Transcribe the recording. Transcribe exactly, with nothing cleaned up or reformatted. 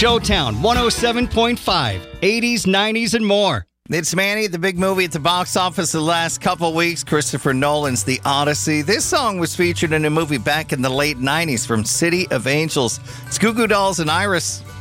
Showtown one oh seven point five, eighties, nineties, and more. It's Manny, the big movie at the box office the last couple of weeks, Christopher Nolan's The Odyssey. This song was featured in a movie back in the late nineties from City of Angels. It's Goo Goo Dolls and Iris.